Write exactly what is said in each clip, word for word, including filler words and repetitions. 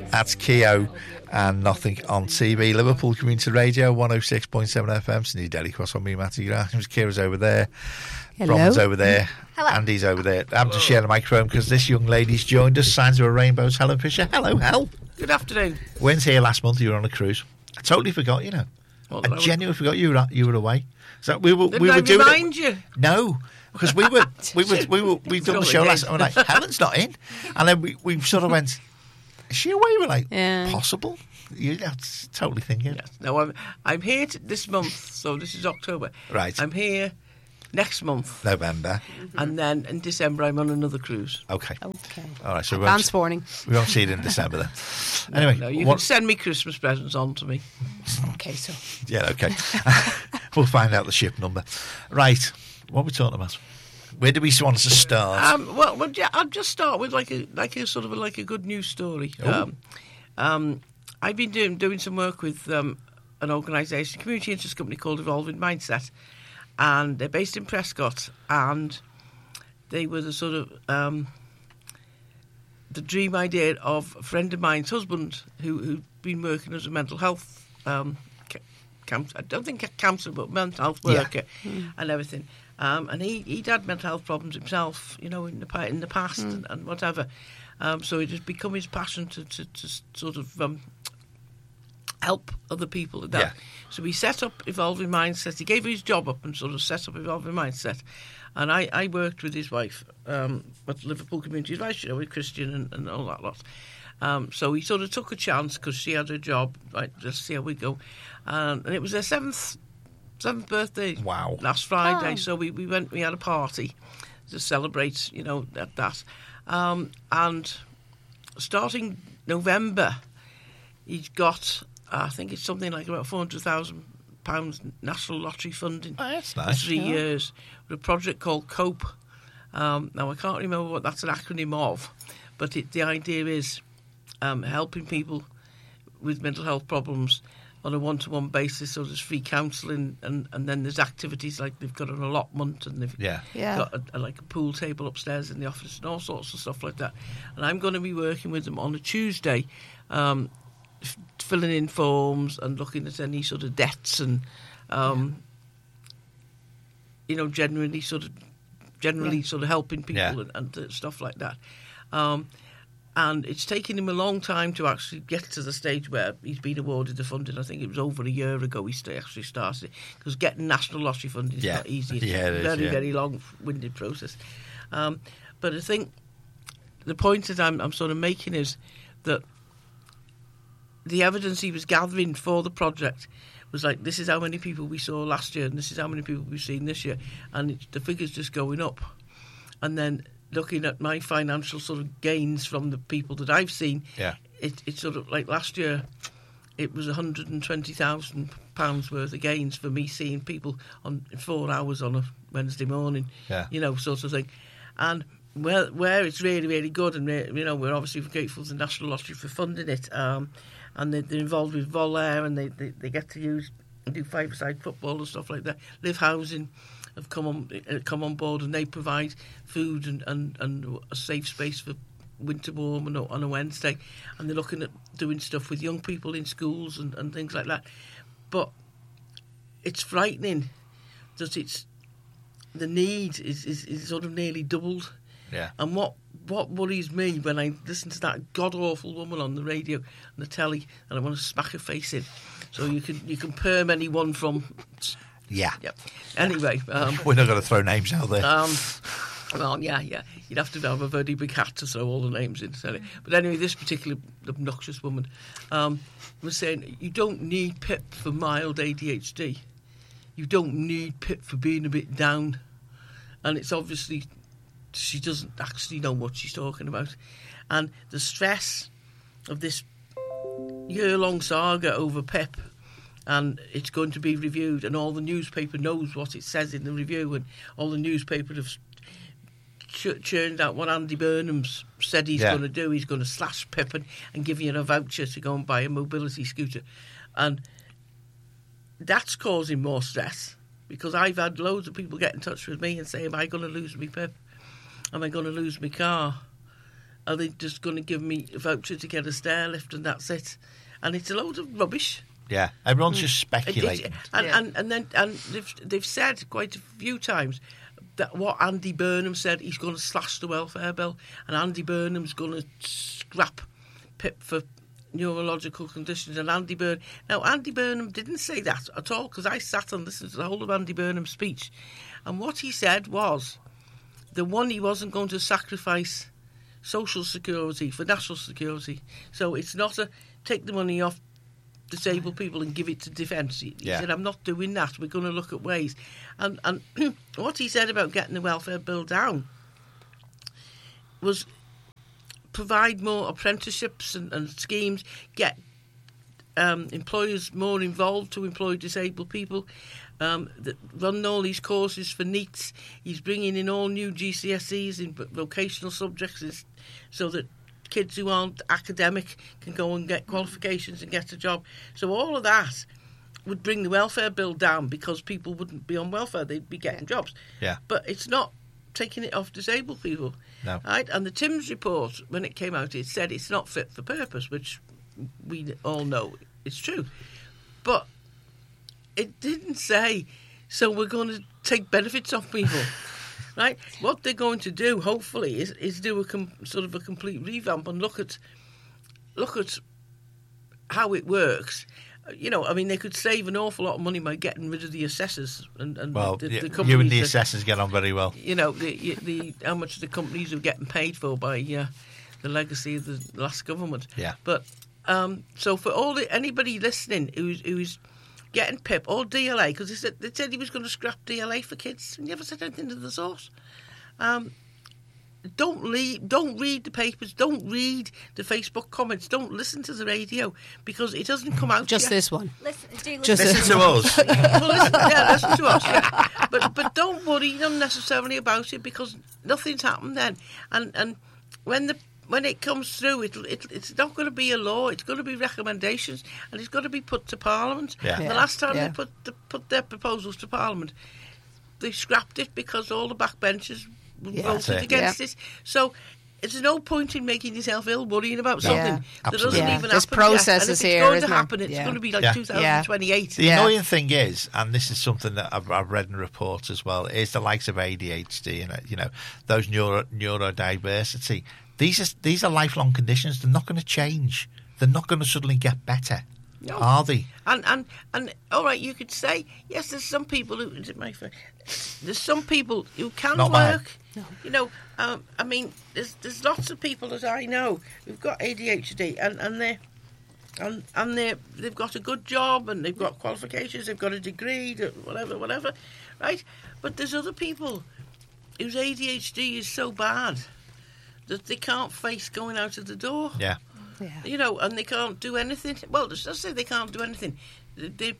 That's Keogh and Nothing on T V. Liverpool Community Radio, one oh six point seven F M. Sydney Daily Cross on me, Matty Graham. Kira's over there. Hello. Bronwyn's over there. Hello. Andy's over there. I'm just sharing the microphone because this young lady's joined us. Signs of a Rainbows. Helen Fisher. Hello, Hel. Good afternoon. When's here last month? You were on a cruise. I totally forgot, you know. What, I genuinely forgot you were you were away. So we were Didn't we I were doing remind it. you? No, because we were we were we were we done the show last. I'm like, Helen's not in, and then we, we sort of went, is she away? We're like, Yeah. possible. You that's totally thinking. Yes. No, I'm I'm here to, this month, so this is October. Right. I'm here next month, November. and then in December I'm on another cruise. Okay. Okay. All right. So we won't, Advance warning. we won't see it in December then. Anyway, No, you what, can send me Christmas presents on to me. Okay, so yeah, okay. We'll find out the ship number. Right. What are we talking about? Where do we want to start? Um, well, well, yeah, I'll just start with like a like a sort of a, like a good news story. Oh. Um, um, I've been doing doing some work with um, an organisation, a community interest company called Evolving Mindset, and they're based in Prescott, and they were the sort of um, the dream idea of a friend of mine's husband who who'd been working as a mental health um, ca- camp- I don't think a counsellor, but mental health worker Yeah. and everything. Um, and he, he'd had mental health problems himself, you know, in the pa- in the past Mm. and, and whatever. Um, so it has become his passion to, to, to sort of um, help other people with that. Yeah. So he set up Evolving Mindset. He gave his job up and sort of set up Evolving Mindset. And I, I worked with his wife um, at Liverpool Community Advice, you know, with Christian and, and all that lot. Um, so he sort of took a chance because she had a job, right, just see how we go. Um, and it was their seventh seventh birthday Wow. last Friday. Oh. So we, we went, we had a party to celebrate, you know, that. that. Um, and starting November, he's got, I think it's something like about four hundred thousand pounds National Lottery funding Oh, that's for nice. three Yeah. years with a project called COPE. Um, now, I can't remember what that's an acronym of, but it, the idea is um, helping people with mental health problems on a one-to-one basis. So there's free counselling, and, and then there's activities like they've got an allotment, and they've Yeah. yeah. got a, a, like a pool table upstairs in the office and all sorts of stuff like that. And I'm going to be working with them on a Tuesday, um, f- filling in forms and looking at any sort of debts and, um, you know, generally sort of generally Yeah. sort of helping people Yeah. and, and uh, stuff like that. Um, and it's taken him a long time to actually get to the stage where he's been awarded the funding. I think it was over a year ago he st- actually started it, because getting National Lottery funding is Yeah. not easy. It's Yeah, it a is, very, yeah. very long-winded process. Um, but I think the point that I'm, I'm sort of making is that the evidence he was gathering for the project was like, this is how many people we saw last year and this is how many people we've seen this year. And it's, the figure's just going up. And then looking at my financial sort of gains from the people that I've seen, Yeah. it, it's sort of like last year, it was one hundred twenty thousand pounds worth of gains for me seeing people on four hours on a Wednesday morning, Yeah. you know, sort of thing. And where where it's really, really good, and, you know, we're obviously grateful to the National Lottery for funding it, um, and they, they're involved with Volair, and they, they, they get to use do five-a-side football and stuff like that. Live Housing have come on uh, come on board, and they provide food and, and, and a safe space for winter warm on a, on a Wednesday, and they're looking at doing stuff with young people in schools and, and things like that. But it's frightening that it's the need is, is, is sort of nearly doubled. Yeah. And what what worries me when I listen to that god awful woman on the radio and the telly, and I want to smack her face in. So you can you can perm anyone from. Yeah. Yep. Anyway, um, We're not going to throw names out there. um, well, yeah, yeah. You'd have to have a very big hat to throw all the names in. So. But anyway, this particular obnoxious woman um, was saying, you don't need P I P for mild A D H D. You don't need P I P for being a bit down. And it's obviously she doesn't actually know what she's talking about. And the stress of this year-long saga over P I P, and it's going to be reviewed, and all the newspaper knows what it says in the review, and all the newspaper have ch- churned out what Andy Burnham's said he's Yeah. going to do. He's going to slash P I P and, and give you a voucher to go and buy a mobility scooter. And that's causing more stress, because I've had loads of people get in touch with me and say, am I going to lose my P I P? Am I going to lose my car? are they just going to give me a voucher to get a stair lift and that's it? And it's a load of rubbish. Yeah, everyone's just It- speculating. it- and, Yeah. and and then and they've they've said quite a few times that what Andy Burnham said, he's going to slash the welfare bill, and Andy Burnham's going to scrap PIP for neurological conditions. And Andy Burnham, now Andy Burnham didn't say that at all, because I sat and listened to the whole of Andy Burnham's speech, and what he said was the one, he wasn't going to sacrifice social security for national security. So it's not a take the money off disabled people and give it to defence. He, he Yeah. said, I'm not doing that. We're going to look at ways. And, and what he said about getting the welfare bill down was provide more apprenticeships and, and schemes, get um, employers more involved to employ disabled people, um, that run all these courses for NEETs. He's bringing in all new G C S Es in vocational subjects is- so that kids who aren't academic can go and get qualifications and get a job. So all of that would bring the welfare bill down because people wouldn't be on welfare, they'd be getting jobs. Yeah. But it's not taking it off disabled people. No. Right? And the Timms report, when it came out, it said it's not fit for purpose, which we all know is true. But it didn't say, so we're going to take benefits off people. Right? What they're going to do, hopefully, is, is do a com- sort of a complete revamp and look at look at how it works. Uh, You know, I mean, they could save an awful lot of money by getting rid of the assessors and, and Well, the, y- the you companies and the that- assessors get on very well. you know, the, the how much the companies are getting paid for by uh, the legacy of the last government. Yeah. But um, so for all the, anybody listening who's who's getting PIP or D L A, because they said, they said he was going to scrap D L A for kids. He never said anything to the source. Um, don't read, don't read the papers. Don't read the Facebook comments. Don't listen to the radio because it doesn't come out Just yet. this one. Listen, do Just- listen. Listen to us. Well, listen, yeah, listen to us. Yeah. But but don't worry unnecessarily about it because nothing's happened then. And and when the when it comes through, it, it it's not going to be a law. It's going to be recommendations, and it's got to be put to Parliament. Yeah. And Yeah, the last time yeah. they put the, put their proposals to Parliament, they scrapped it because all the backbenchers Yeah. voted That's it. against Yeah. it. So. There's no point in making yourself ill worrying about No, something that doesn't absolutely. even Yeah, happen there's yet. processes and if it's here, going isn't to there? happen, it's Yeah. going to be like Yeah. two thousand twenty-eight. The Yeah. annoying thing is, and this is something that I've, I've read in reports as well, is the likes of A D H D and uh, you know those neuro neurodiversity. These are these are lifelong conditions. They're not going to change. They're not going to suddenly get better, No. are they? And and and all right, you could say yes. There's some people who is it my phone? There's some people who can Not mine. work. You know, um, I mean, there's there's lots of people that I know who've got A D H D and and they and and they they've got a good job and they've got qualifications. They've got a degree, whatever, whatever, right? But there's other people whose A D H D is so bad that they can't face going out of the door. Yeah. Yeah. You know, and they can't do anything. Well, just say they can't do anything. They, they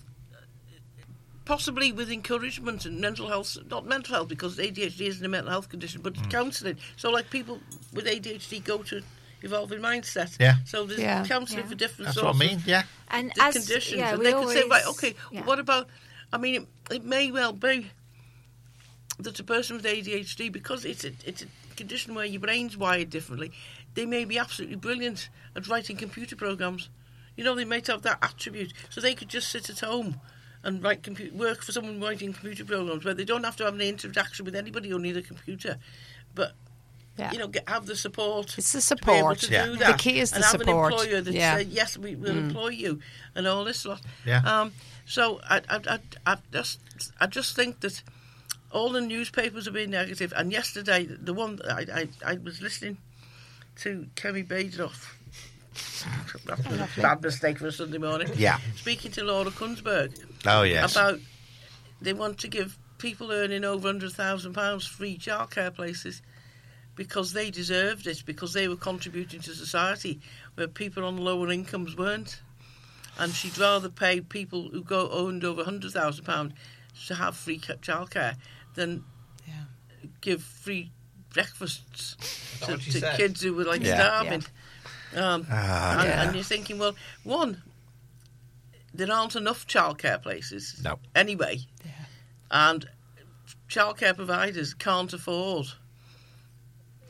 possibly with encouragement and mental health, not mental health because A D H D isn't a mental health condition, but Mm. counselling. So, like people with A D H D go to Evolving Mindset. Yeah. So there's Yeah. counselling Yeah. for different That's sorts what I mean. of Yeah. And the as conditions, yeah, and we they could say, right, always- okay, yeah. what about? I mean, it, it may well be that a person with A D H D, because it's a, it's a condition where your brain's wired differently, they may be absolutely brilliant at writing computer programs. You know, they might have that attribute, so they could just sit at home and write compu- work for someone writing computer programs where they don't have to have an interaction with anybody who needs a computer, but Yeah. you know, get, have the support. It's the to be able support. to Yeah. do The that. key is the and have support. an employer that Yeah. said, yes, we will employ you, and all this lot. Yeah. Um, so I, I, I, I just, I just think that all the newspapers are being negative. And yesterday, the one that I, I, I was listening to Kerry Baderoff. That's a bad mistake for a Sunday morning. Yeah. Speaking to Laura Kunsberg Oh yes. about they want to give people earning over one hundred thousand pounds free childcare places because they deserved it, because they were contributing to society where people on lower incomes weren't. And she'd rather pay people who go owned over one hundred thousand pounds to have free ca- childcare than Yeah. give free breakfasts that to, what she to said? kids who were like Yeah. starving. Um, Ah, and, yeah. and you're thinking, well, one, there aren't enough childcare places No. anyway, Yeah. and childcare providers can't afford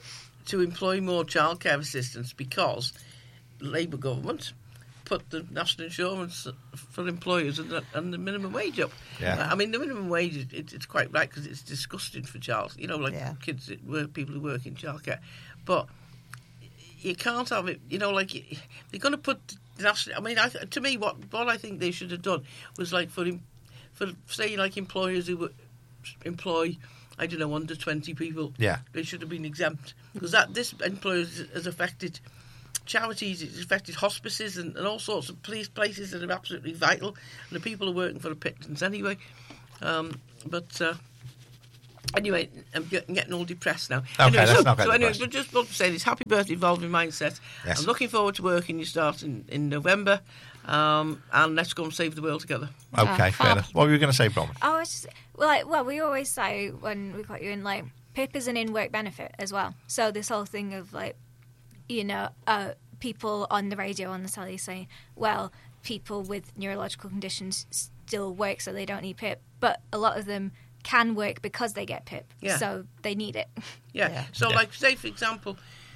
to employ more childcare assistants because Labour government put the national insurance for employers and the, and the minimum wage up. Yeah. I mean, the minimum wage, it, it's quite right because it's disgusting for child, you know, like Yeah. kids that work, people who work in childcare. But you can't have it, you know, like, they're going to put the national, I mean, I, to me, what, what I think they should have done was like for, em- for say, like employers who were, employ, I don't know, under twenty people, Yeah. they should have been exempt. Because that this employers has affected charities, it's affected hospices and, and all sorts of police places that are absolutely vital, and the people are working for a pittance anyway. Um, but uh, anyway, I'm getting, getting all depressed now. Okay, anyway, let's so, not get so anyway, depressed. but just want to say this: happy birthday, Evolving Mindset. Yes. I'm looking forward to working you start in, in November, um, and let's go and save the world together. Okay, Ah, fair fab. enough. What were you going to say, Bronwyn? I was just, well, like, well, we always say when we got you in, like, P I P is an in-work benefit as well. So this whole thing of, like, you know, uh, people on the radio, on the telly saying, well, people with neurological conditions still work so they don't need P I P. But a lot of them can work because they get P I P. Yeah. So they need it. Yeah. Yeah. So, Yeah. like, say for example,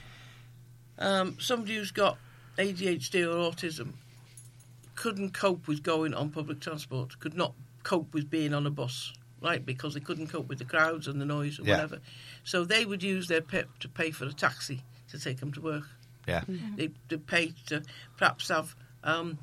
um, somebody who's got A D H D or autism couldn't cope with going on public transport, could not cope with being on a bus, right? Because they couldn't cope with the crowds and the noise or Yeah. whatever. So they would use their P I P to pay for a taxi to take them to work. Yeah. They they pay to perhaps have, um,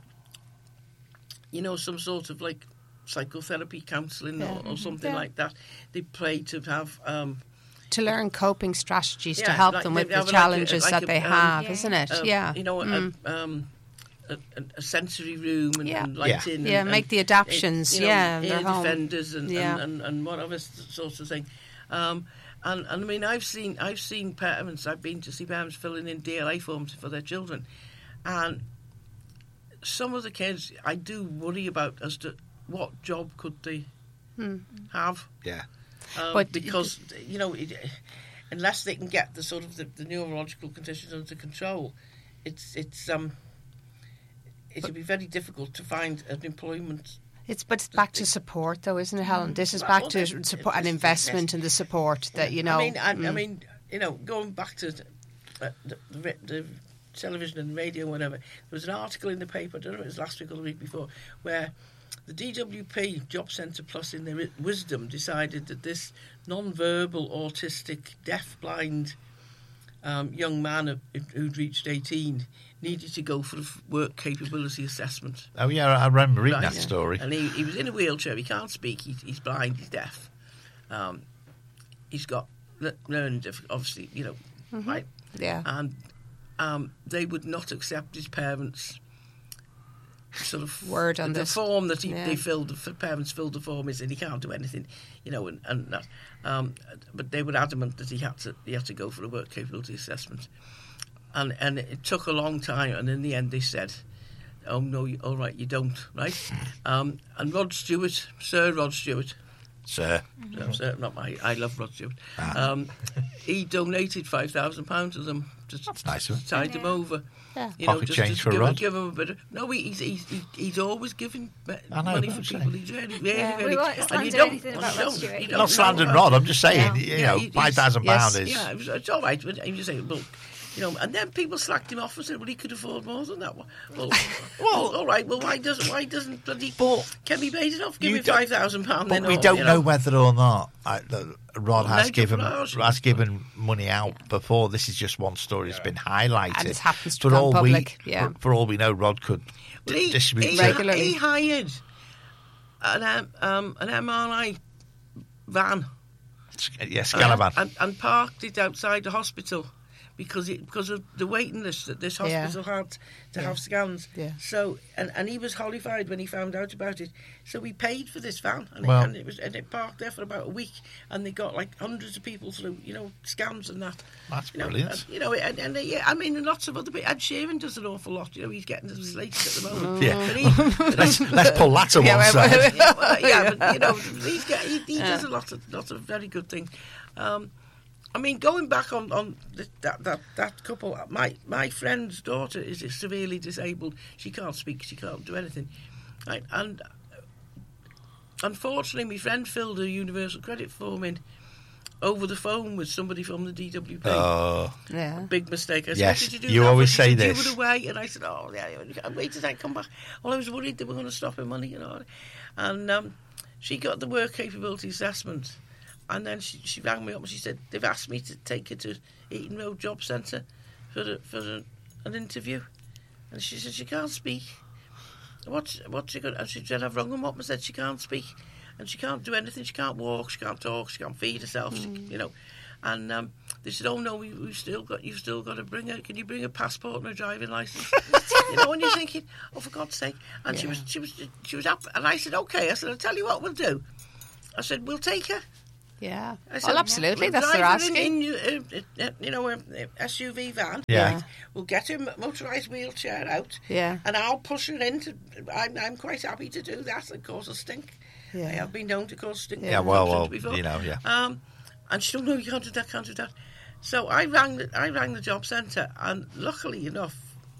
you know, some sort of like psychotherapy counselling Yeah. or, or something Yeah. like that. They pay to have. Um, To learn coping strategies to Yeah, help like them they with the have like a- challenges like that a, they um, have, Yeah. isn't it? um, yeah. you know, Mm. a, um, a, a sensory room and, Yeah. and lighting. Yeah, and, make the and, adaptions, you know, yeah, in air their home. defenders and, Yeah. and, and, and whatever s- sorts of thing. Um, and, and I mean, I've seen I've seen parents. I've been to see parents filling in D L A forms for their children, and some of the kids I do worry about as to what job could they have. Yeah. Um, But- because you know, it, unless they can get the sort of the, the neurological conditions under control, it's it's um it'll be very difficult to find an employment. It's but it's back to support, though, isn't it, Helen? This is Well, back well, to this- support an this- investment in the support that you know. I mean, I, mm. I mean, you know, going back to the, uh, the, the, the television and radio, and whatever. There was an article in the paper. I don't know if it was last week or the week before, where the D W P Job Centre Plus, in their wisdom, decided that this non-verbal, autistic, deaf-blind um, young man who- who'd reached eighteen needed to go for a f- work capability assessment. Oh, yeah, I remember reading Right. that story. And he, he was in a wheelchair. He can't speak. He, he's blind. He's deaf. Um, he's got le- learning difficulties, obviously, you know, right? yeah. And um, they would not accept his parents' sort of Word on the this. form that he, Yeah. they filled. The parents filled the form is, and he can't do anything, you know, and, and that. Um, but they were adamant that he had to he had to go for a work capability assessment, and and it took a long time, and in the end they said, "Oh no, you, all right, you don't, right?" Um, and Rod Stewart, Sir Rod Stewart, Sir. no, sir, not my, I love Rod Stewart. Ah. Um, he donated five thousand pounds to them. To That's nice of him. Tide them Yeah. over. Yeah. You Pocket just, change just for give, Rod. give him a bit of, no, he's, he's, he's, he's always giving ma- I know, money but for I'm people. saying. He's really, really, Yeah. really... We won't and slander you don't- anything and about you Rod don't- Stewart. you You're don't Not know slandering about- Rod, I'm just saying, No. you Yeah, know, he- he's- five thousand pounds yes, is... Yeah, it was, it's all right. But he was saying, well, you know, and then people slacked him off and said, well, he could afford more than that. Well, well, well all right, well, why doesn't, why doesn't bloody But Kemi Badenoff give you me don't- five thousand pounds But then? we or, don't you know whether or not uh, that Rod Well, has Nigel given Farage- has given money out before. This is just one story that's been highlighted. And it happens to for become all public, we, yeah. for, for all we know, Rod could Well, d- he, distribute. he, to- Regularly. he hired an, um, um, an M R I van. yeah, Scalavan. and, and parked it outside the hospital because it, because of the waiting list that this Yeah. hospital had to Yeah. have scans. Yeah. So and, and he was horrified when he found out about it. So we paid for this van, and, Well- it, and it was and it parked there for about a week, and they got like hundreds of people through, you know, scans and that. That's you know, brilliant. And, you know, and, and uh, yeah, I mean, and lots of other people. Ed Sheeran does an awful lot. You know, he's getting slated at the moment. Yeah. But he, but let's, let's pull that to Yeah, one wait, side. wait, yeah, well, yeah, but you know, he's get, he, he does a lot of lots of very good things. Um, I mean, going back on on the, that that that couple, my my friend's daughter is severely disabled. She can't speak. She can't do anything. Right, and unfortunately, my friend filled a universal credit form in, over the phone with somebody from the D W P. Oh, Yeah. Big mistake. I said, Yes, what did you do you that always for? Did say you this. Give it away. And I said, oh, yeah, wait till I come back. Well, I was worried they were going to stop her money, you know. And um, she got the work capability assessment. And then she, she rang me up and she said, they've asked me to take her to Eaton Road Job Centre for, the, for the, an interview. And she said, she can't speak. What's, what's she got? And she said, I've rung them up and said she can't speak. And she can't do anything. She can't walk. She can't talk. She can't feed herself. Mm. She, you know. And um, they said, "Oh no, we, we've still got. You've still got to bring a. Can you bring a passport and a driving license?" You know, and you're thinking, "Oh, for God's sake!" And Yeah. she was, she was, she was up. And I said, "Okay." I said, "I'll tell you what we'll do." I said, "We'll take her." Yeah. I said, Well, absolutely. We'll That's their drive her asking. in, in uh, uh, you know, a, a S U V van. Yeah. Yeah. We'll get her motorised wheelchair out. Yeah. And I'll push her into. I'm, I'm quite happy to do that and cause a stink. Yeah. I have been known to cause stink. yeah. in Well, functions well, before. you know, yeah. Um, and she said, "No, you can't do that. Can't do that." So I rang. The, I rang the job centre, and luckily enough,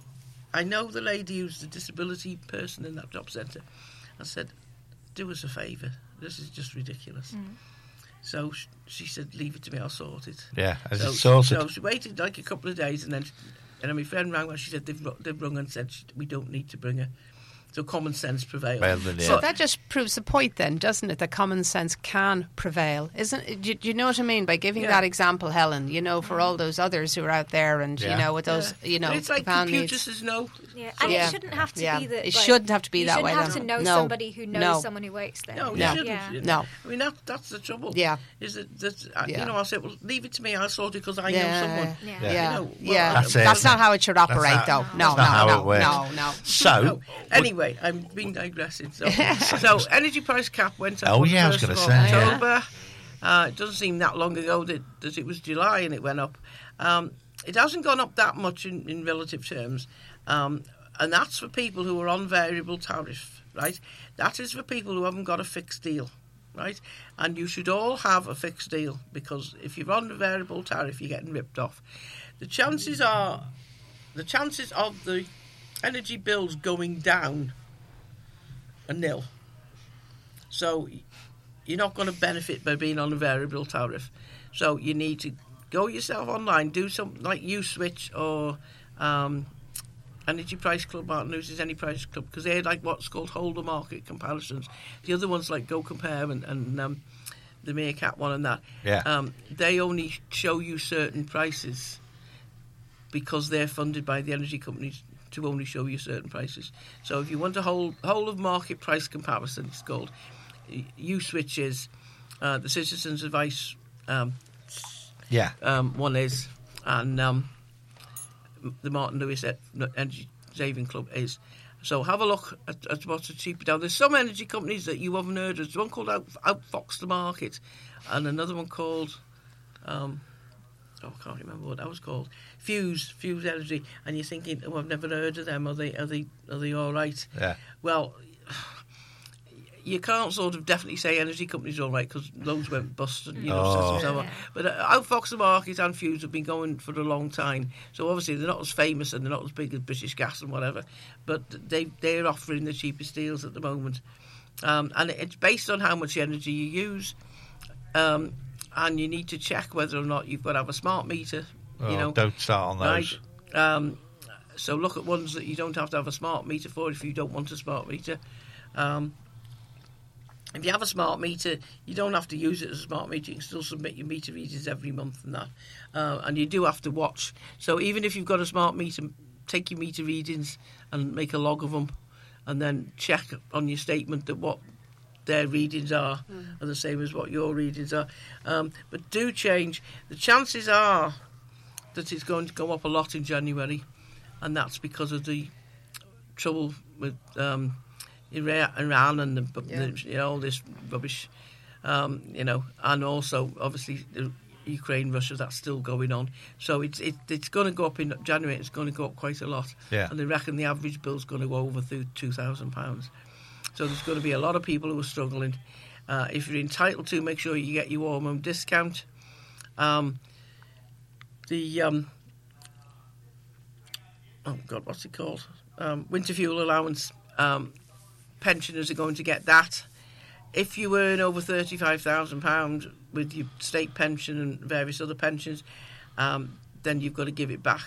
I know the lady who's the disability person in that job centre. I said, "Do us a favour. This is just ridiculous." Mm. So sh- she said, "Leave it to me. I'll sort it." Yeah, as So, it's sorted. so she waited like a couple of days, and then and then my friend rang her. She said they've ru- they've rung and said she, we don't need to bring her. So common sense prevailed. Well, then, yeah. So that just proves the point then, doesn't it? That common sense can prevail. Isn't it? Do, do you know what I mean? By giving Yeah. that example, Helen, you know, for all those others who are out there and, Yeah. you know, with those, Yeah. you know, But it's like van computers needs. says no. Yeah, and Yeah. it shouldn't have to Yeah. be that. It like, shouldn't have to be you that shouldn't way have then. to know No. somebody who knows No. someone who works there. No, you No. shouldn't. Yeah. you No. I mean, that, that's the trouble. Yeah. Is that, that uh, Yeah. you know, I said, well, leave it to me. I'll sort it because I Yeah. know someone. Yeah. Yeah, You know, well, yeah. That's That's, it. not how it should That's operate, not- though. that's No, not no, how no, it works. no, no. So, No. Anyway, I'm been digressing. So, so energy price cap went up Oh, on yeah, I was the first gonna of say, yeah. October. Uh, it doesn't seem that long ago that, that it was July and it went up. Um, it hasn't gone up that much in, in relative terms, um, and that's for people who are on variable tariff, right? That is for people who haven't got a fixed deal, right? And you should all have a fixed deal because if you're on a variable tariff, you're getting ripped off. The chances are, the chances of the energy bills going down are nil. So you're not going to benefit by being on a variable tariff. So you need to go yourself online, do something like USwitch or um, Energy Price Club, Martin Lewis Any Price Club, because they're like what's called holder market comparisons. The other ones like Go Compare and, and um, the Meerkat one and that, Yeah. um, they only show you certain prices because they're funded by the energy companies to only show you certain prices. So if you want a whole whole of market price comparison, it's called, USwitch is uh, the Citizens Advice um, yeah. um, one is, and um, the Martin Lewis Energy Saving Club is. So have a look at, at what's cheaper down. There's some energy companies that you haven't heard of. There's one called Out, Outfox the Market, and another one called, um, oh, I can't remember what that was called. Fuse, Fuse Energy, and you're thinking, oh, I've never heard of them. Are they, are they, are they all right? Yeah. Well, you can't sort of definitely say energy companies are all right because those went bust and, you know, Oh. so, so, so. But uh, Outfox the Market and Fuse have been going for a long time. So obviously they're not as famous and they're not as big as British Gas and whatever. But they, they're offering the cheapest deals at the moment. Um, and it's based on how much energy you use. Um, and you need to check whether or not you've got to have a smart meter. Oh, You know, don't start on those. right? Um, so look at ones that you don't have to have a smart meter for if you don't want a smart meter. Um, if you have a smart meter, you don't have to use it as a smart meter. You can still submit your meter readings every month and that. Uh, and you do have to watch. So even if you've got a smart meter, take your meter readings and make a log of them and then check on your statement that what their readings are mm. are the same as what your readings are. Um, but do change. The chances are that it's going to go up a lot in January, and that's because of the trouble with um, Iran and the, Yeah. the, you know, all this rubbish, um, you know, and also obviously the Ukraine, Russia, that's still going on. So it's it, it's going to go up in January. It's going to go up quite a lot, Yeah. and they reckon the average bill's going to go over through two thousand pounds. So there's going to be a lot of people who are struggling. Uh, if you're entitled to, make sure you get your warm home discount. Um, the um, oh God, what's it called? Um, winter fuel allowance. Um, pensioners are going to get that. if you earn over thirty-five thousand pounds with your state pension and various other pensions, um, then you've got to give it back.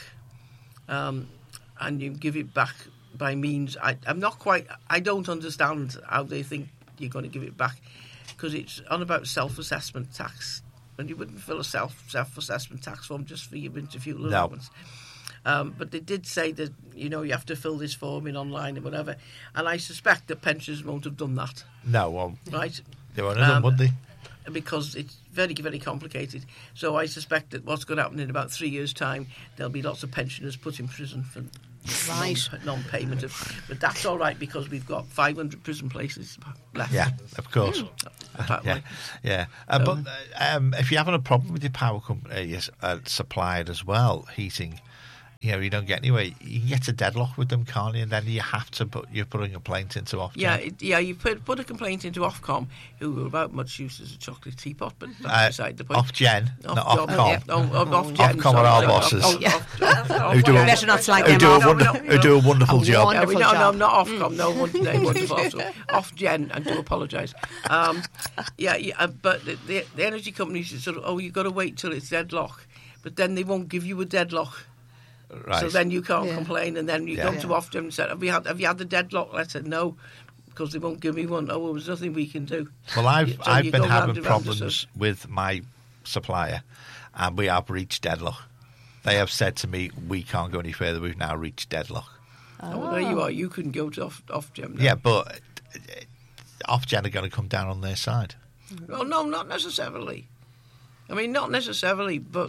Um, and you give it back by means... I, I'm not quite... I don't understand how they think you're going to give it back, because it's on about self-assessment tax, and you wouldn't fill a self, self-assessment tax form just for your winter fuel allowance. No. Um, but they did say that, you know, you have to fill this form in online and whatever, and I suspect that pensioners won't have done that. No, well... Right? They won't have done, would they? Because it's very, very complicated. So I suspect that what's going to happen in about three years' time, there'll be lots of pensioners put in prison for right. non- non-payment. Of, but that's all right, because we've got five hundred prison places left. Yeah, of course. Mm. yeah, yeah. Uh, but uh, um, if you're having a problem with your power company uh, supplier as well, heating, you know, you don't get anywhere. You can get a deadlock with them, can't you? And then you have to put you're putting a complaint into Ofgem. Yeah, it, yeah. You put put a complaint into Ofcom, who are about much use as a chocolate teapot, but that's uh, beside the point. Ofgen, Off, not Ofcom. Ofcom. Yeah, oh, oh, Ofgen, Ofcom are our bosses. Oh, yeah. Off, off, off, who do a, better not slag who them do a off. wonder, No, no, who do a wonderful Oh, job. wonderful Yeah, we, no, job. no, not Ofcom. No, wonderful, no, wonderful. Ofcom. Ofgen, I do apologise. Um, yeah, yeah, uh, but the, the, the energy companies are sort of, oh, you've got to wait till it's deadlock, but then they won't give you a deadlock. Right. So then you can't Yeah. complain, and then you Yeah. go to Ofgem and say, have you had have you had the deadlock letter? No, because they won't give me one. Oh, well, there's nothing we can do. Well, I've So I've you been go round having and round, problems so- with my supplier, and we have reached deadlock. They have said to me, we can't go any further. We've now reached deadlock. Oh, well, there you are. You can go to off, Ofgem now. Yeah, but uh, Ofgen are going to come down on their side. Well, no, not necessarily. I mean, not necessarily, but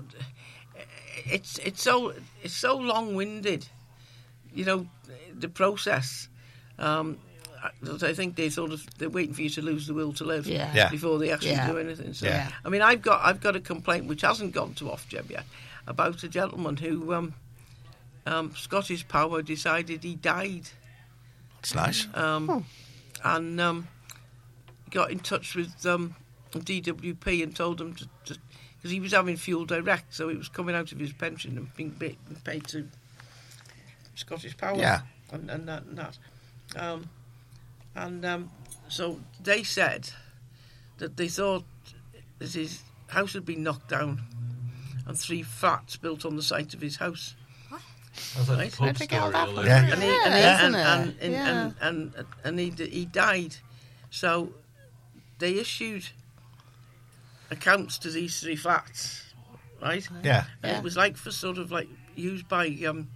it's it's so it's so long-winded. You know, the process. Um, I think they sort of they're waiting for you to lose the will to live Yeah. Yeah. before they actually Yeah. do anything. So, Yeah. I mean, I've got I've got a complaint which hasn't gone to Ofgem yet about a gentleman who um, um, Scottish Power decided he died. It's nice. Um, and um, got in touch with um, D W P and told them to, because he was having fuel direct, so it was coming out of his pension and being paid, paid to Scottish Power. Yeah. and, and that. And, that. Um, and um, so they said that they thought that his house had been knocked down and three flats built on the site of his house. That's like Right. a pub I think all story that all was- over Yeah. again. And he, Yeah, and, he, isn't and, it? and, and, Yeah. and, and, and he, he died. So they issued accounts to these three flats, right? Yeah. And Yeah. it was like for sort of like used by, um,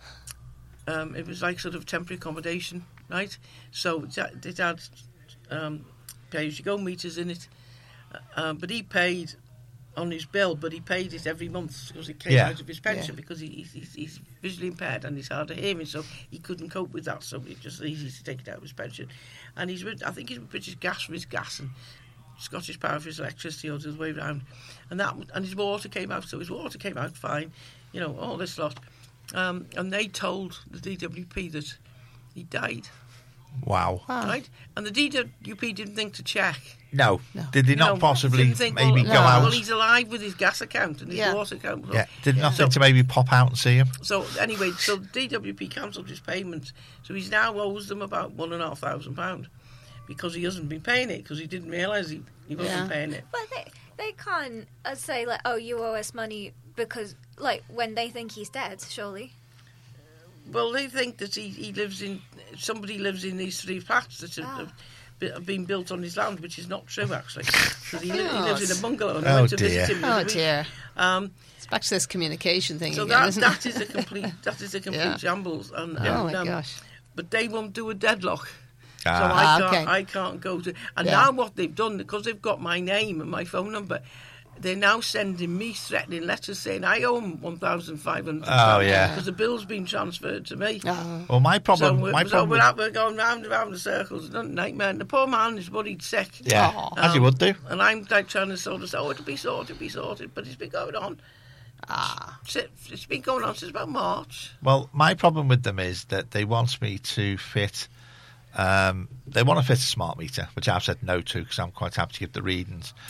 um, it was like sort of temporary accommodation, right? So it had, it had um, pay-as-you-go meters in it, uh, but he paid on his bill, but he paid it every month because it came Yeah. out of his pension Yeah. because he, he's, he's visually impaired and he's hard of hearing, so he couldn't cope with that. So it's just easy to take it out of his pension. And he's with, I think he's with British Gas for his gas and Scottish Power for his electricity, or the other way around. And that and his water came out, so his water came out fine, you know, all this lot. Um, and they told the D W P that he died, Wow. Ah. right? And the D W P didn't think to check. No. No. Did they You not know, possibly didn't think, maybe well, go no. out? Well, he's alive with his gas account and his Yeah. water account. Yeah. Did not So- think to maybe pop out and see him? So anyway, so D W P cancelled his payment. So he's now owes them about one and a half thousand pound because he hasn't been paying it because he didn't realise he, he wasn't Yeah. paying it. But they they can't uh, say like, oh, you owe us money because like when they think he's dead, surely. Well, they think that he, he lives in somebody lives in these three flats that have, Ah. have be- have been built on his land, which is not true actually. 'Cause he, li- he lives in a bungalow. And I Oh, went to dear. visit him the Oh other week. dear. Um, It's back to this communication thing so again, that isn't that it? is a complete that is a complete Yeah. shambles. And, Oh and, my um, gosh. But they won't do a deadlock. So Ah. I Ah, can't, okay. I can't go to. And Yeah. now what they've done, because they've got my name and my phone number, they're now sending me threatening letters saying I owe them one thousand five hundred. Oh, yeah. Because the bill's been transferred to me. Oh. Well, my So, problem, we're, my so problem, we're, out, we're going round and round in circles. It's a nightmare. And the poor man is worried sick. yeah, Aw. as you would do. And I'm like trying to sort of say, oh, it'll be sorted, it'll be sorted. But it's been going on. Ah. si- It's been going on since about March. Well, my problem with them is that they want me to fit. Um, they want to fit a smart meter, which I've said no to because I'm quite happy to give the readings.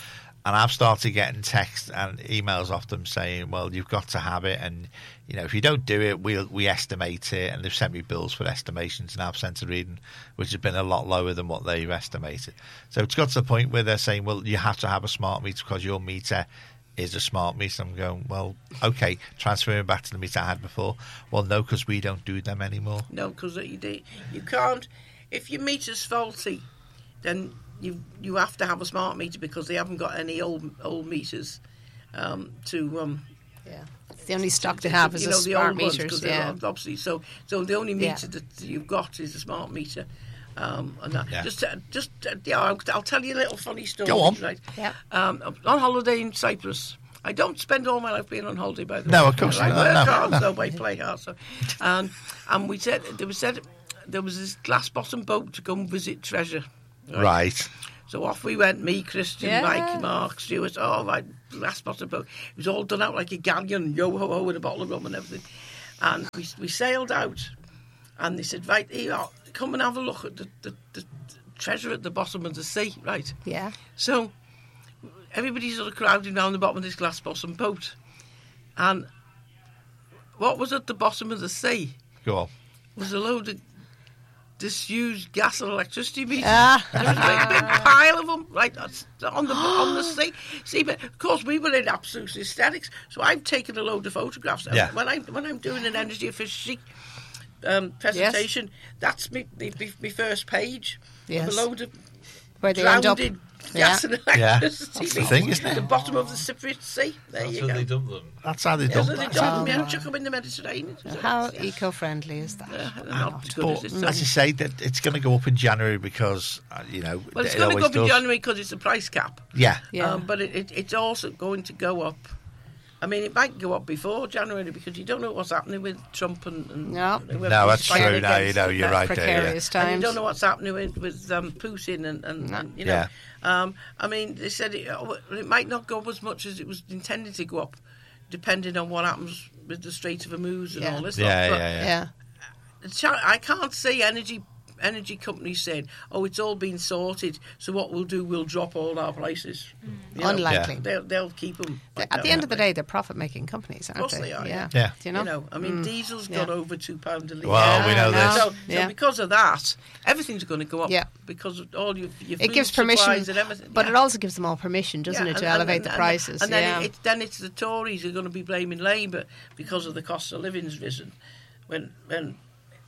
and I've started getting texts and emails off them saying, well, you've got to have it, and you know, if you don't do it, we we'll, we estimate it, and they've sent me bills for estimations, and I've sent a reading which has been a lot lower than what they've estimated. So it's got to the point where they're saying, well, you have to have a smart meter because your meter is a smart meter. I'm going, well, okay, transfer it back to the meter I had before. Well, no, because we don't do them anymore. No, because you, do- you can't. If your meter's faulty, then you you have to have a smart meter because they haven't got any old old meters um, to. Um, Yeah, it's the only stock to have is you the know, the smart old ones, meters. 'cause they're Yeah, obviously. So so the only meter Yeah. that you've got is a smart meter. Um, and that, Yeah. just, uh, just, uh, yeah, I'll, I'll tell you a little funny story. Go on. Right? Yeah. Um, on holiday in Cyprus. I don't spend all my life being on holiday, by the No, way. of course I not, work no, hard, no. so I play hard. So, and and we said there was said there was this glass bottom boat to go and visit Treasure. Right. So off we went, me, Christian, Yeah. Mike, Mark, Stuart, oh, right, glass bottom boat. It was all done out like a galleon, yo-ho-ho, with a bottle of rum and everything. And we we sailed out, and they said, right, here, you are, come and have a look at the, the, the treasure at the bottom of the sea, right? yeah. So everybody's sort of crowding down the bottom of this glass bottom boat. And what was at the bottom of the sea Go on. was a load of disused gas and electricity meters. Ah. There was like a big pile of them, right, that's on the on the sea. See, but of course we were in absolute hysterics. So I've taken a load of photographs. And Yeah. When I when I'm doing an energy efficiency um, presentation, that's me, me, me, me first page. Yes. Of a load of Where they end up. drowned gas and Yeah. electricity. That's the thing, isn't it? The bottom of the Cypriot Sea. There That's you how go. they dump them. That's how they Yeah, dump so they that. dump them, Oh, yeah, chuck them in the Mediterranean. How eco-friendly is that? Yeah, not as good But as this. as you say, that it's going to go up in January because uh, you know Well, it's it going to always go up in does. January because it's a price cap. Yeah, Yeah. Um, but it, it, it's also going to go up. I mean, it might go up before January because you don't know what's happening with Trump and, and No. whoever no, he's that's fighting true. No, you against. know, you're right there. Yeah. Precarious And times. you don't know what's happening with, with um, Putin and, and, No. and you know. Yeah. Um, I mean, they said it, oh, it might not go up as much as it was intended to go up, depending on what happens with the Strait of Hormuz and Yeah. all this. Yeah, stuff. yeah, yeah. Yeah. But Chi- I can't see energy energy companies saying, "Oh, it's all been sorted, so what we'll do, we'll drop all our prices." You know, Unlikely. Yeah. They'll they'll keep them. At the end of the day, they're profit-making companies, aren't Of course they? they are, Yeah. yeah. Do you know? You know, I mean, diesel's gone Yeah. over two pound a litre. Well, we know Yeah, this. no. So, so Yeah. because of that, everything's going to go up. Yeah. Because of all your, your It food gives supplies permission, and everything. but yeah. it also gives them all permission, doesn't Yeah, it, to and- elevate and- the and- prices? And then yeah. it, it, then it's the Tories who are going to be blaming Labour because of the cost of living's risen, when when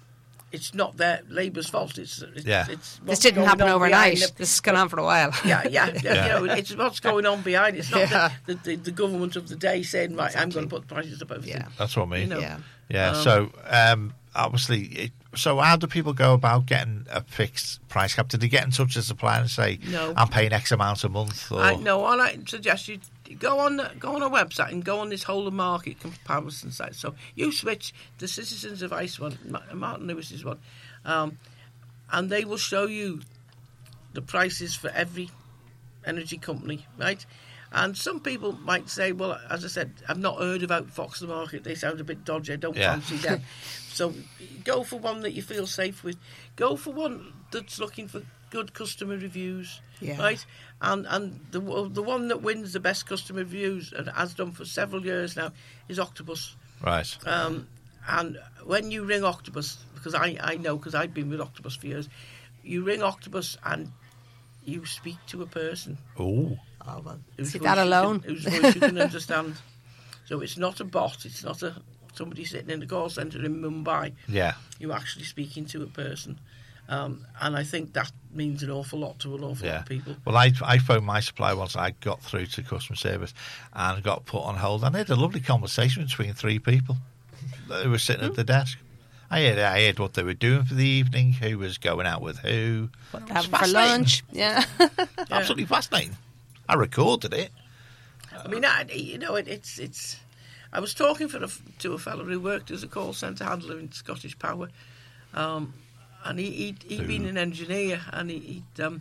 it's not their Labour's fault. It's, it's Yeah. It's this what's didn't going happen on overnight. behind the- This has gone on for a while. Yeah, yeah, yeah, Yeah. You know, it's what's going on behind. It's not Yeah. the, the, the, the government of the day saying, right, I'm going to put the prices up everything. Yeah. That's what I mean. You know. Yeah. Yeah. Um, so um, obviously, it, so how do people go about getting a fixed price cap? Did they get in touch with the supplier and say, No. "I'm paying X amount a month"? Or I, no, all I suggest you go on the, go on a website and go on this whole of market comparison site. So you switch the Citizens Advice one, Ma- Martin Lewis's one, um, and they will show you the prices for every energy company, right? And some people might say, well, as I said, I've not heard about Fox the Market. They sound a bit dodgy. I don't Yeah. fancy them. So go for one that you feel safe with. Go for one that's looking for good customer reviews, Yeah. right? And and the the one that wins the best customer reviews and has done for several years now is Octopus. right? Um, and when you ring Octopus, because I, I know because I've been with Octopus for years, you ring Octopus and you speak to a person Oh, Oh, well, whose see voice that you alone. can, whose voice you can understand. So it's not a bot. It's not a somebody sitting in the call centre in Mumbai. yeah. You're actually speaking to a person. Um, and I think that means an awful lot to an awful lot Yeah. of people. Well, I, I phoned my supplier once. I got through to customer service and got put on hold. And I had a lovely conversation between three people who were sitting at the desk. I heard, I heard what they were doing for the evening, who was going out with who. What It's have for fascinating. lunch? Yeah. Absolutely fascinating. I recorded it. I mean, I, you know, it, it's it's. I was talking for a, to a fellow who worked as a call centre handler in Scottish Power, um, and he he'd, he'd been an engineer, and he, he'd um,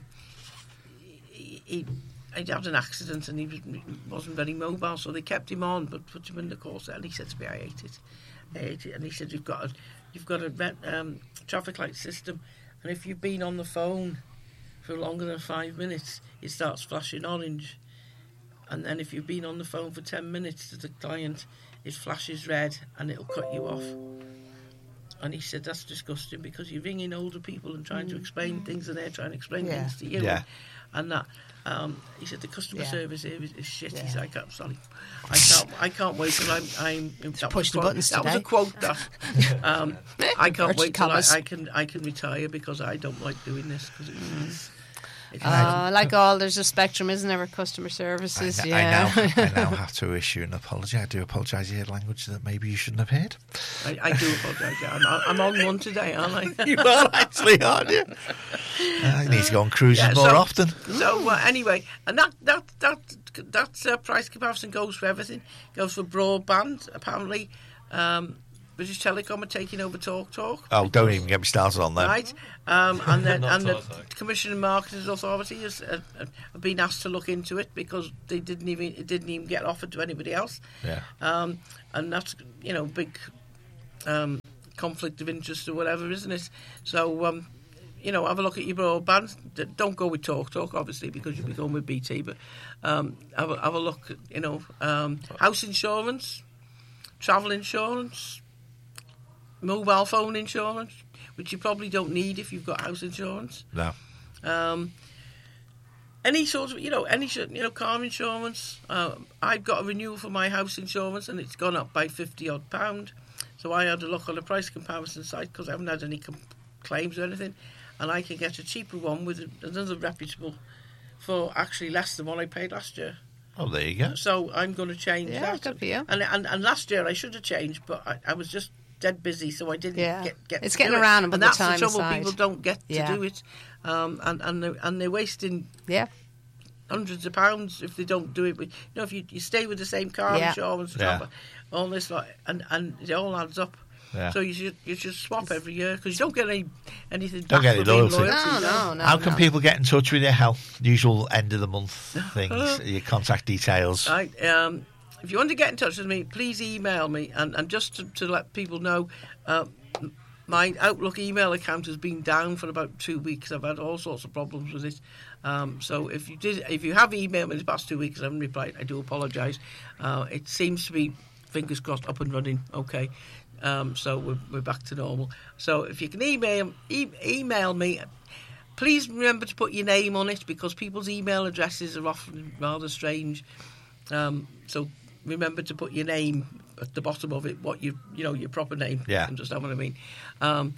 he, he he'd had an accident, and he was, wasn't very mobile, so they kept him on, but put him in the call centre. And he said to me, "I hate it, I hate it." And he said, "You've got a you've got a um, traffic light system, and if you've been on the phone for longer than five minutes, it starts flashing orange." and then if you've been on the phone for ten minutes to the client, it flashes red and it'll cut you off. And he said, that's disgusting because you're ringing older people and trying to explain things and they're trying to explain Yeah. things to you. Yeah. And that. Um, he said, the customer Yeah. service here is, is shit. Yeah. He said, I can't, sorry. I can't, I can't wait till I'm... I'm that push was the a quote- buttons That was a today. quote, that. Um, I can't Inverted wait till I, commas. I, can, I can retire because I don't like doing this. Cause it's, Mm. it's, it's Uh, like all, there's a spectrum, isn't there, with customer services? I, I yeah. now, I now have to issue an apology. I do apologise. You heard language that maybe you shouldn't have heard. I, I do apologise. Yeah. I'm, I'm on one today, aren't I? You are actually, aren't you? Uh, you need to go on cruises Yeah, more so- often. So uh, anyway, and that that that that uh, price comparison goes for everything. Goes for broadband. Apparently, um, British Telecom are taking over Talk Talk. Oh, don't even get me started on that. Right, um, and then Not and the Talk Talk. Commission and Marketing Authority has uh, uh, been asked to look into it because they didn't even it didn't even get offered to anybody else. Yeah. Um, and that's you know big um, conflict of interest or whatever, isn't it? So. Um, You know, have a look at your broadband. D- Don't go with Talk Talk, obviously, because you'll be going with B T. But um, have, a, have a look at, you know, um, house insurance, travel insurance, mobile phone insurance, which you probably don't need if you've got house insurance. No. Um, any sort of, you know, any sort- you know, car insurance. Uh, I've got a renewal for my house insurance, and it's gone up by fifty odd pound. So I had a look on a price comparison site because I haven't had any com- claims or anything, and I can get a cheaper one with another reputable for actually less than what I paid last year. Oh, there you go. So I'm going to change Yeah, that. good for you. And, and and last year I should have changed, but I, I was just dead busy, so I didn't Yeah. get, get It's to getting do it. around and and put the that's time the trouble. aside. People don't get to Yeah. do it, um, and and they're, and they're wasting Yeah. hundreds of pounds if they don't do it. With, you know, if you, you stay with the same car Yeah. insurance, Yeah. cover, all this, like, and and it all adds up. Yeah. So you should you should swap every year because you don't get any anything. Don't back get for any being loyalty. No, no, no. How can no. people get in touch with you? How usual end of the month things, your contact details. Right. Um, if you want to get in touch with me, please email me. And, and just to, to let people know, uh, my Outlook email account has been down for about two weeks. I've had all sorts of problems with it. Um, so if you did, if you have emailed me in the past two weeks, I haven't replied. I do apologise. Uh, it seems to be, fingers crossed, up and running. Okay. Um, so we're, we're back to normal. So if you can email e- email me. Please remember to put your name on it because people's email addresses are often rather strange. Um, so remember to put your name at the bottom of it, what you you know your proper name. Yeah. Understand what I mean? Um,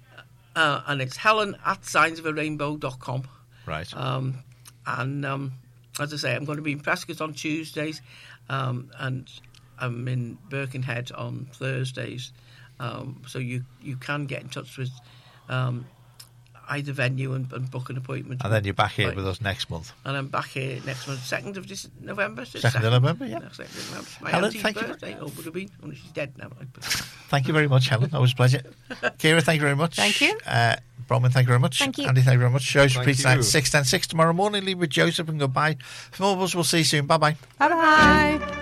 uh, and it's Helen at signs of a rainbow dot com. Right. Um, and um, as I say, I'm going to be in Prescott on Tuesdays, um, and I'm in Birkenhead on Thursdays. Um, so you you can get in touch with um, either venue and, and book an appointment. And then you're back here Right. with us next month. And I'm back here next month, second of this November. is it? Second of November, yeah. No, second of November. My Helen, auntie's thank you. birthday. Oh, would have been. Only she's dead now. But Thank you very much, Helen. Always a pleasure. Kira, thank you very much. Thank you. Uh, Bronwyn, thank you very much. Thank you. Andy, thank you very much. Shows Thank repeats at you. six ten six tomorrow morning. Leave with Joseph and goodbye. From all of us, we'll see you soon. Bye bye. Bye bye.